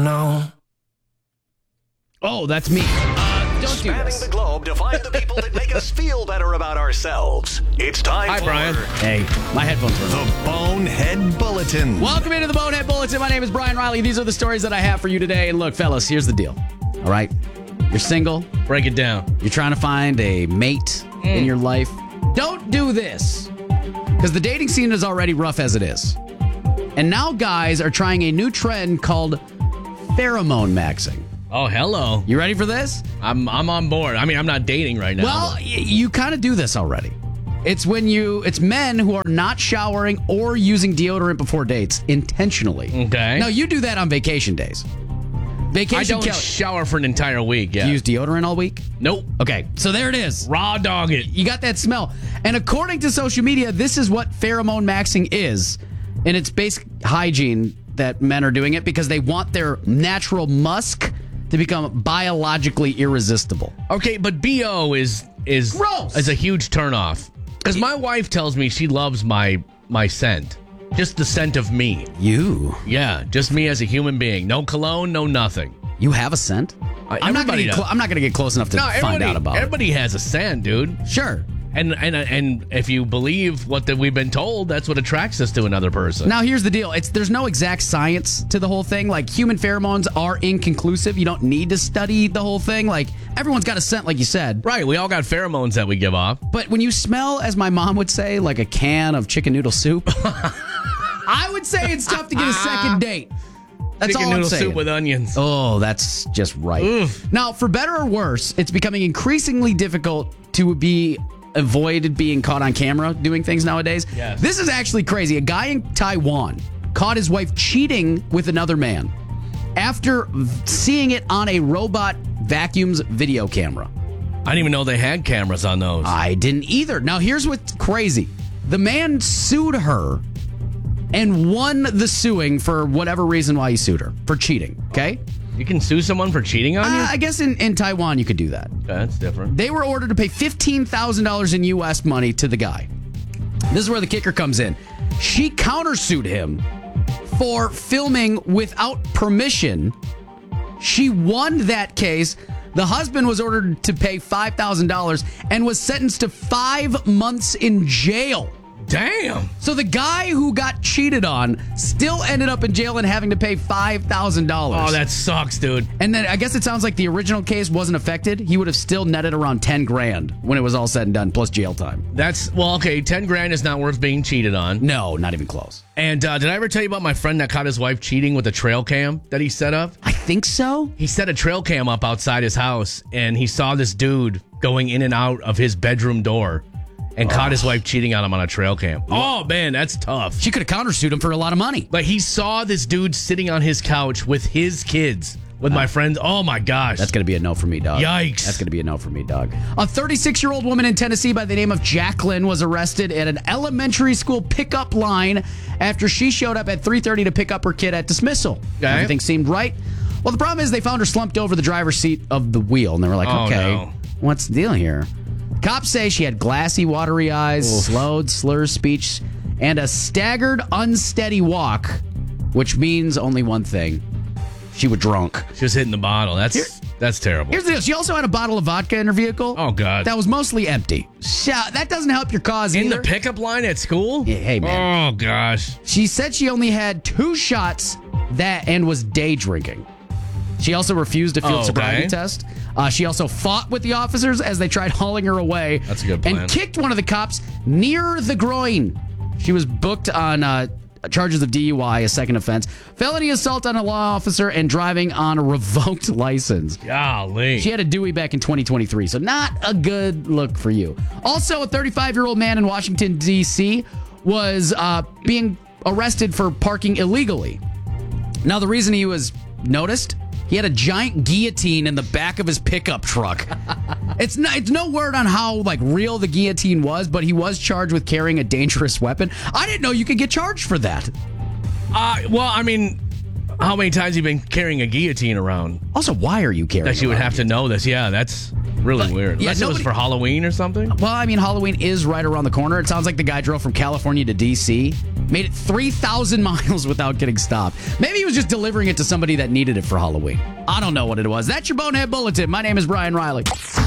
know. Oh, that's me. Don't do Spanning this. the globe to find the people that make us feel better about ourselves. It's time Hi, for Brian. Hey, my headphones were the Bonehead Bulletin. Welcome into the Bonehead Bulletin. My name is Brian Riley. These are the stories that I have for you today. And look, fellas, here's the deal. All right? You're single. Break it down. You're trying to find a mate in your life. Don't do this. Because the dating scene is already rough as it is. And now guys are trying a new trend called pheromone maxing. Oh, hello. You ready for this? I'm on board. I mean, I'm not dating right now. Well, you kind of do this already. It's it's men who are not showering or using deodorant before dates intentionally. Okay. Now, you do that on vacation days. Vacation I don't Kelly. shower for an entire week. Yeah. Do you use deodorant all week? Nope. Okay, so there it is. Raw dog it. You got that smell. And according to social media, this is what pheromone maxing is. And it's basic hygiene that men are doing it because they want their natural musk to become biologically irresistible. Okay, but BO is Gross. Is a huge turnoff. Because my wife tells me she loves my scent. Just the scent of me. You Yeah, just me as a human being. No cologne, no nothing. have a scent? I'm not going to get close enough to find out about it. Everybody has a scent, dude. Sure. And if you believe what we've been told, that's what attracts us to another person. Now, here's the deal. There's no exact science to the whole thing. Like, human pheromones are inconclusive. You don't need to study the whole thing. Like, everyone's got a scent, like you said. Right, we all got pheromones that we give off. But when you smell, as my mom would say, like a can of chicken noodle soup, I would say it's tough to get a second date. That's Chicken all I'm noodle saying. soup with onions. Oh, that's just right. Oof. Now, for better or worse, it's becoming increasingly difficult to avoid being caught on camera doing things nowadays. Yes. This is actually crazy. A guy in Taiwan caught his wife cheating with another man after seeing it on a robot vacuum's video camera. I didn't even know they had cameras on those. I didn't either. Now, here's what's crazy. The man sued her and won the suing for whatever reason why he sued her, for cheating, okay? You can sue someone for cheating on you? I guess in Taiwan you could do that. Okay, that's different. They were ordered to pay $15,000 in U.S. money to the guy. This is where the kicker comes in. She countersued him for filming without permission. She won that case. The husband was ordered to pay $5,000 and was sentenced to 5 months in jail. Damn. So the guy who got cheated on still ended up in jail and having to pay $5,000. Oh, that sucks, dude. And then I guess it sounds like the original case wasn't affected. He would have still netted around 10 grand when it was all said and done, plus jail time. Okay, 10 grand is not worth being cheated on. No, not even close. And did I ever tell you about my friend that caught his wife cheating with a trail cam that he set up? I think so. He set a trail cam up outside his house, and he saw this dude going in and out of his bedroom door and caught his wife cheating on him on a trail cam. Oh, man, that's tough. She could have countersued him for a lot of money. But he saw this dude sitting on his couch with his kids, with my friends. Oh, my gosh. That's going to be a no for me, dog. Yikes. That's going to be a no for me, dog. A 36-year-old woman in Tennessee by the name of Jacqueline was arrested at an elementary school pickup line after she showed up at 3:30 to pick up her kid at dismissal. Okay. Everything seemed right. Well, the problem is they found her slumped over the driver's seat of the wheel, and they were like, okay, no. what's the deal here? Cops say she had glassy, watery eyes, slurred speech, and a staggered, unsteady walk, which means only one thing. She was drunk. She was hitting the bottle. That's terrible. Here's the deal. She also had a bottle of vodka in her vehicle. Oh, God. That was mostly empty. That doesn't help your cause In either. the pickup line at school? Yeah, hey, man. Oh, gosh. She said she only had 2 shots and was day drinking. She also refused a field sobriety test. She also fought with the officers as they tried hauling her away. That's a good plan. And kicked one of the cops near the groin. She was booked on charges of DUI, a second offense, felony assault on a law officer, and driving on a revoked license. Golly. She had a Dewey back in 2023, so not a good look for you. Also, a 35-year-old man in Washington, D.C. was being arrested for parking illegally. Now, the reason he was noticed, he had a giant guillotine in the back of his pickup truck. It's no word on how real the guillotine was, but he was charged with carrying a dangerous weapon. I didn't know you could get charged for that. Well, I mean, how many times have you been carrying a guillotine around? Also, why are you carrying That you would around have to know this. Yeah, that's... Really weird. Yeah, Unless it was for Halloween or something. Well, I mean, Halloween is right around the corner. It sounds like the guy drove from California to D.C., made it 3,000 miles without getting stopped. Maybe he was just delivering it to somebody that needed it for Halloween. I don't know what it was. That's your Bonehead Bulletin. My name is Brian Riley.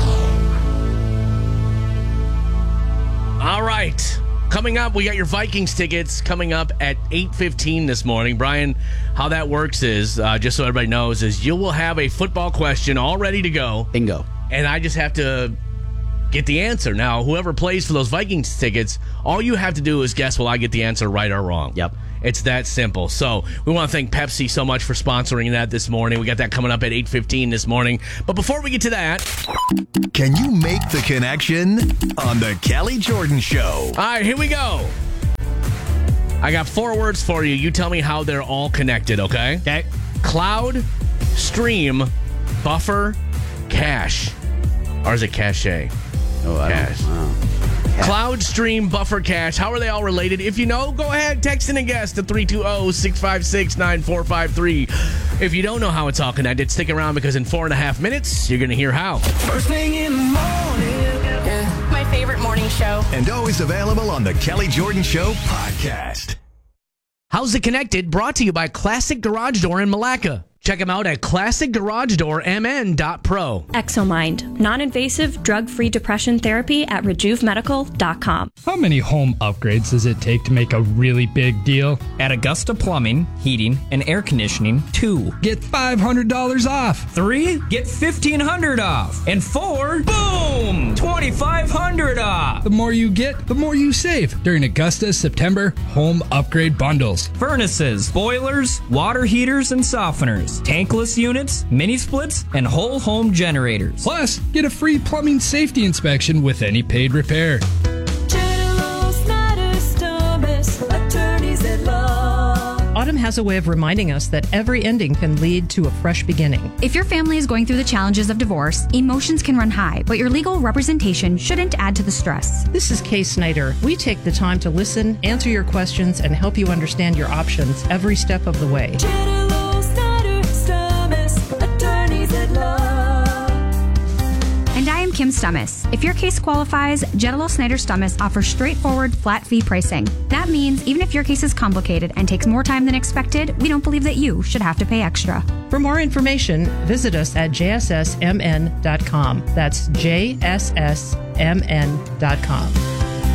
All right. Coming up, we got your Vikings tickets coming up at 8:15 this morning. Brian, how that works is, just so everybody knows, is you will have a football question all ready to go. Bingo. And I just have to get the answer. Now, whoever plays for those Vikings tickets, all you have to do is guess will I get the answer right or wrong. Yep. It's that simple. So we want to thank Pepsi so much for sponsoring that this morning. We got that coming up at 8:15 this morning. But before we get to that... Can you make the connection on the Kelly Jordan Show? All right, here we go. I got 4 words for you. You tell me how they're all connected, okay? Okay. Cloud, stream, buffer, cache. Or is it cache? Oh, I Cache. don't know. Cloud, stream, buffer, cache. How are they all related? If you know, go ahead, text in and guess to 320-656-9453. If you don't know how it's all connected, stick around because in 4.5 minutes, you're going to hear how. First thing in the morning. My favorite morning show. And always available on the Kelly Jordan Show podcast. How's It Connected? Brought to you by Classic Garage Door in Malacca. Check them out at classicgaragedoormn.pro. Exomind, non-invasive, drug-free depression therapy at RejuveMedical.com. How many home upgrades does it take to make a really big deal? At Augusta Plumbing, Heating, and Air Conditioning, 2. Get $500 off. 3. Get $1,500 off. And 4. Boom! $2,500 off. The more you get, the more you save during Augusta's September home upgrade bundles. Furnaces, boilers, water heaters, and softeners. Tankless units, mini splits, and whole home generators. Plus, get a free plumbing safety inspection with any paid repair. Autumn has a way of reminding us that every ending can lead to a fresh beginning. If your family is going through the challenges of divorce, emotions can run high, but your legal representation shouldn't add to the stress. This is Kay Snyder. We take the time to listen, answer your questions, and help you understand your options every step of the way. And I am Kim Stummis. If your case qualifies, Jetalo Snyder Stummis offers straightforward, flat fee pricing. That means even if your case is complicated and takes more time than expected, we don't believe that you should have to pay extra. For more information, visit us at jssmn.com. That's jssmn.com.